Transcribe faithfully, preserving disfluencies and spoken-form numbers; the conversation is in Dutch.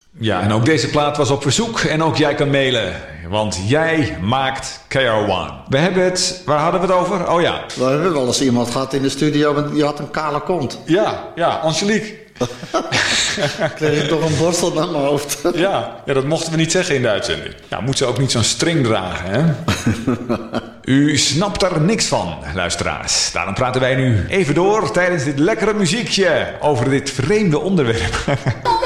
Ja, en ook deze plaat was op verzoek en ook jij kan mailen. Want jij maakt K R one. We hebben het... Waar hadden we het over? Oh ja. We hebben wel eens iemand gehad in de studio, die had een kale kont. Ja, ja, Angelique. Kreeg ik toch een borstel naar mijn hoofd. Ja, ja, dat mochten we niet zeggen in de uitzending. Ja, moet ze ook niet zo'n string dragen, hè? U snapt er niks van, luisteraars. Daarom praten wij nu even door tijdens dit lekkere muziekje over dit vreemde onderwerp.